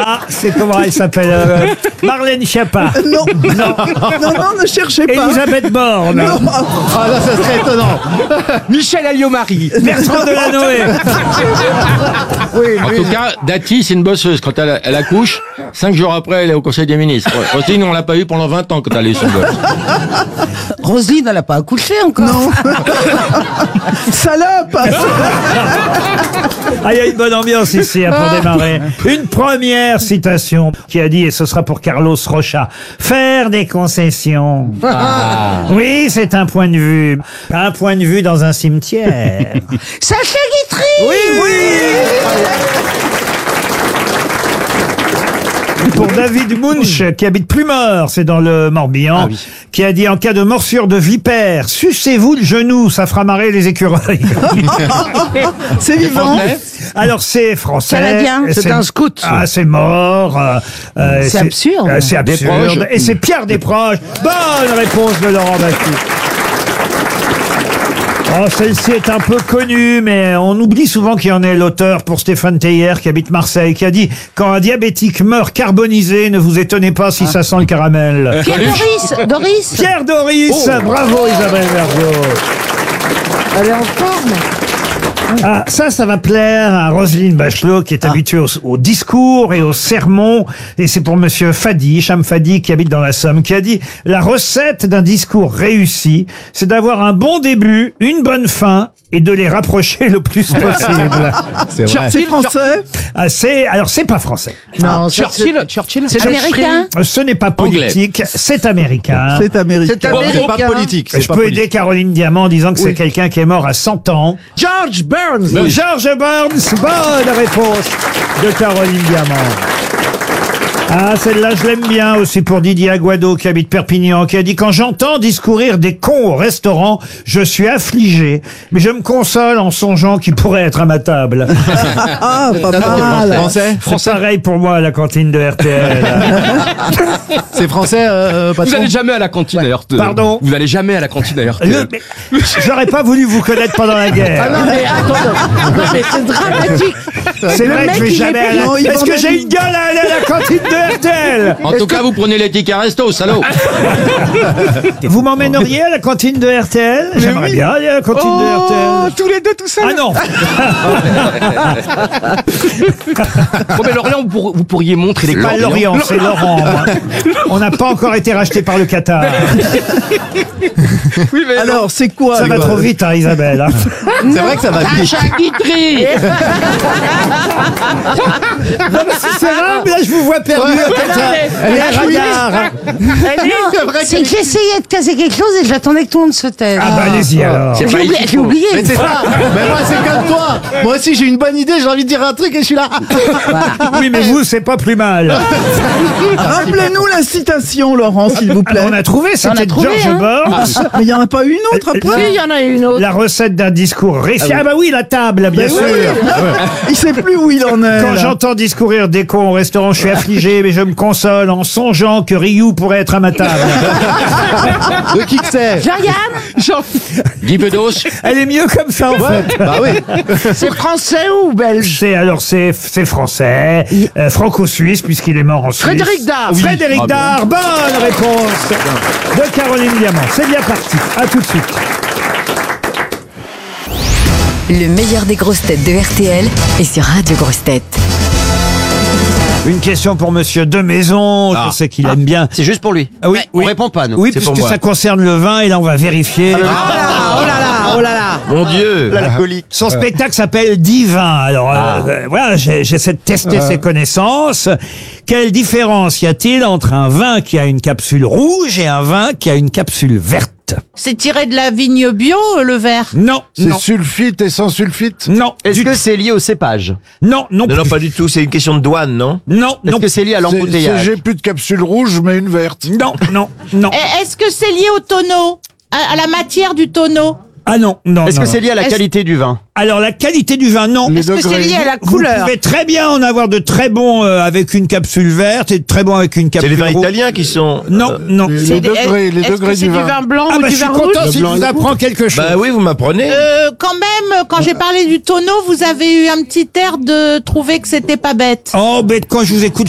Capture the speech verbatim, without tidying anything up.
Ah, c'est comment elle s'appelle euh, Marlène Schiappa. Non, non, non, non, ne cherchez pas. Elisabeth Borne. Non. Ah là, ça serait étonnant. Michel Alliot-Marie. Bertrand Delanoë. Oui, En lui, tout cas, Dati, c'est une bosseuse. Quand elle, elle accouche, cinq jours après, elle est au Conseil des ministres. Roselyne, on l'a pas eu pendant vingt ans quand elle est son gosse. Roselyne, elle n'a pas accouché encore. non. Salope. Ah, il y a une bonne ambiance ici hein, pour démarrer. Une première citation qui a dit, et ce sera pour Carlos Rocha, faire des concessions. Oui, c'est un point de vue. Un point de vue dans un cimetière. Sacha Guitry. Oui, oui. Pour David Munch, qui habite Plumeur, c'est dans le Morbihan, Ah oui. qui a dit en cas de morsure de vipère, sucez-vous le genou, ça fera marrer les écureuils. C'est vivant. Alors c'est français. Canadien. C'est un scout. Ah, c'est mort. euh, euh, C'est absurde. euh, c'est absurde. Desproges. Et c'est Pierre Desproges. Bonne réponse de Laurent Baffi. Oh, celle-ci est un peu connue, mais on oublie souvent qu'il y en est l'auteur pour Stéphane Teyer, qui habite Marseille, qui a dit « Quand un diabétique meurt carbonisé, ne vous étonnez pas si ça sent le caramel. » Pierre Doris. Doris. Pierre Doris, bravo Isabelle Mergo. Elle est en forme. Ah, ça, ça va plaire à Roselyne Bachelot, qui est habituée au, au discours et au sermon. Et c'est pour monsieur Fadi, Cham Fadi, qui habite dans la Somme, qui a dit « La recette d'un discours réussi, c'est d'avoir un bon début, une bonne fin, et de les rapprocher le plus possible. C'est vrai. C'est français. » Ah, c'est, alors, c'est pas français. Non, ça, Churchill. Churchill. c'est américain. Ce n'est pas politique, c'est américain. C'est américain. C'est Bon, c'est pas américain. politique. Je C'est pas peux politique. aider Caroline Diamant en disant que c'est quelqu'un qui est mort à cent ans. George Burns. George Burns, bonne réponse de Caroline Diamant. Ah, celle-là, je l'aime bien aussi pour Didier Aguado, qui habite Perpignan, qui a dit « Quand j'entends discourir des cons au restaurant, je suis affligé, mais je me console en songeant qu'ils pourraient être à ma table. Ah, pas mal. Français » C'est pareil pour moi à la cantine de R T L. C'est français, euh, Vous patron allez jamais à la cantine à R T L. Pardon. Vous allez jamais à la cantine à R T L. Le- mais J'aurais pas voulu vous connaître pendant la guerre. Non mais attends, non mais c'est dramatique. C'est vrai que je vais mec, il jamais est à la... Non, il Est-ce va que même- j'ai une gueule à aller à la cantine de R T L? En tout cas, vous prenez les tickets resto, salaud. Vous m'emmèneriez à la cantine de R T L? J'aimerais bien aller à la cantine de R T L. Oh, tous les deux tout seuls. Ah non. Bon, mais Lorient, vous, pour- vous pourriez montrer les Pas cordes. Lorient, c'est Laurent. moi. On n'a pas encore été racheté par le Qatar. Oui, mais Alors, c'est quoi Ça va quoi trop vite, hein, Isabelle. hein. C'est vrai que ça va vite. Sacha Guitry. Non, mais si c'est rare, mais là, je vous vois perdu. comme ça. Les radars. Non, c'est que j'essayais de casser quelque chose et j'attendais que tout le monde se taise. Ah bah allez-y alors. C'est J'ai pas oublié. ici, J'ai faut- oublié. Mais c'est ça. Mais moi, c'est comme toi. Moi aussi, j'ai une bonne idée. J'ai envie de dire un truc et je suis là. Oui, mais vous, c'est pas plus mal. Rappelez-nous la citation, Laurent, s'il vous plaît. On a trouvé, On a c'était trouvé, George hein. Burns. Mais il n'y en a pas une autre Euh, après. Si, il y en a une autre. La recette d'un discours réussi. Ah bah oui, la table, bien Mais sûr. oui. Il sait plus où il en est. Quand là. j'entends discourir des cons au restaurant, je suis affligé, mais je me console en songeant que Ryu pourrait être à ma table. De qui que c'est? Jean-Yann, Guy Bedos. Elle est mieux comme ça, en fait. Bah oui. c'est français ou belge? C'est alors c'est c'est français, euh, franco-suisse puisqu'il est mort en Suisse. Frédéric Dard. Frédéric Ah, Dard, bonne réponse de Caroline Diamant. C'est bien parti. À tout de suite. Le meilleur des grosses têtes de R T L est sur Radio Grosses Têtes. Une question pour Monsieur de Maison. Je sais qu'il aime bien. c'est juste pour lui. Ah oui, oui. On répond pas, nous. Oui, c'est pour puisque moi. ça concerne le vin et là on va vérifier. Oh là là, oh là là. Mon Dieu. L'alcoolique. Son spectacle s'appelle Divin. Alors euh, euh, voilà, j'ai- j'essaie de tester ses connaissances. Quelle différence y a-t-il entre un vin qui a une capsule rouge et un vin qui a une capsule verte? C'est tiré de la vigne bio, le verre? Non, non, sulfite et sans sulfite? non, Est-ce du que tout. c'est lié au cépage? non, non, Non, non, plus. pas du tout. C'est une question de douane, non? Non, Est-ce non, que c'est lié à C'est- c'est- l'embouteillage? J'ai plus de capsule rouge, mais une verte. non, non, non. Et Est-ce que c'est lié au tonneau? À, à la matière du tonneau? Ah non, non, Est-ce non, que c'est non. lié à la Est-ce- qualité du vin? Alors la qualité du vin, non. Les Est-ce que c'est degrés. lié à la Vous couleur? pouvez très bien en avoir de très bons euh, avec une capsule verte et de très bons avec une C'est capsule les vins rouge. italiens qui sont. Non, euh, non. Les C'est des- degrés, les Est-ce que degrés c'est du du vin. vin blanc Ah ou bah du je suis vin content rouge? si je vous apprends quelque chose. Bah oui, vous m'apprenez. Euh, quand même, quand j'ai parlé du tonneau, vous avez eu un petit air de trouver que c'était pas bête. Oh, mais quand je vous écoute